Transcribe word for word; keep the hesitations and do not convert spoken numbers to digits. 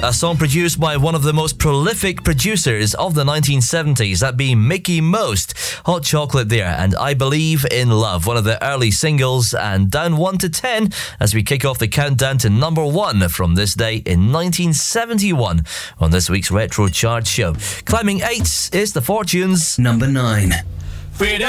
A song produced by one of the most prolific producers of the nineteen seventies, that being Mickie Most. Hot Chocolate there, and I Believe in Love, one of the early singles, and down one to ten as we kick off the countdown to number one from this day in nineteen seventy-one on this week's Retro Chart Show. Climbing eight is The Fortunes. Number nine. Freedom.